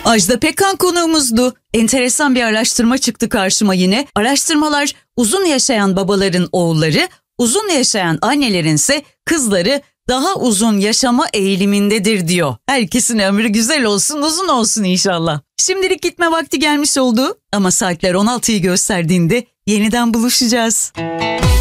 Ajda Pekkan konuğumuzdu. Enteresan bir araştırma çıktı karşıma yine. Araştırmalar uzun yaşayan babaların oğulları, uzun yaşayan annelerin ise kızları daha uzun yaşama eğilimindedir diyor. Herkesin ömrü güzel olsun, uzun olsun inşallah. Şimdilik gitme vakti gelmiş oldu ama saatler 16'yı gösterdiğinde yeniden buluşacağız.